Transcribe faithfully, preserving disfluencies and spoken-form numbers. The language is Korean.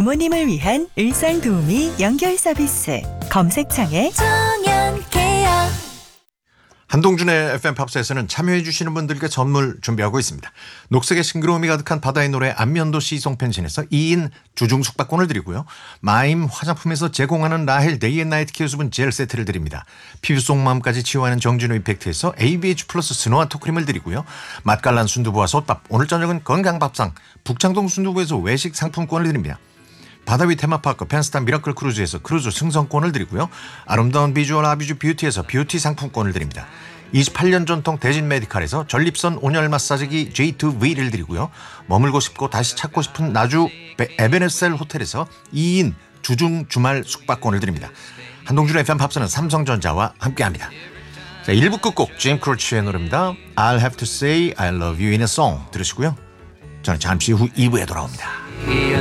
부모님을 위한 일상도우미 연결 서비스. 검색창에 정연케어. 한동준의 에프엠 팝스에서는 참여해 주시는 분들께 선물 준비하고 있습니다. 녹색의 싱그러움이 가득한 바다의 노래 안면도 시송 펜션에서 이 인 주중 숙박권을 드리고요. 마임 화장품에서 제공하는 라헬 데이 앤 나이트 케어 수분 젤 세트를 드립니다. 피부 속 마음까지 치유하는 정진호 이펙트에서 에이비에이치 플러스 스노와 토크림을 드리고요. 맛깔난 순두부와 솥밥, 오늘 저녁은 건강밥상 북창동 순두부에서 외식 상품권을 드립니다. 바다 위 테마파크 펜스타 미라클 크루즈에서 크루즈 승선권을 드리고요. 아름다운 비주얼 아비주 뷰티에서 뷰티 상품권을 드립니다. 이십팔 년 전통 대진 메디칼에서 전립선 온열 마사지기 제이 투 브이를 드리고요. 머물고 싶고 다시 찾고 싶은 나주 에베네셀 호텔에서 이 인 주중 주말 숙박권을 드립니다. 한동준 에프엠 팝스는 삼성전자와 함께합니다. 자, 일 부 끝곡 짐 크로치의 노래입니다. I'll have to say I love you in a song 들으시고요. 저는 잠시 후 이 부에 돌아옵니다.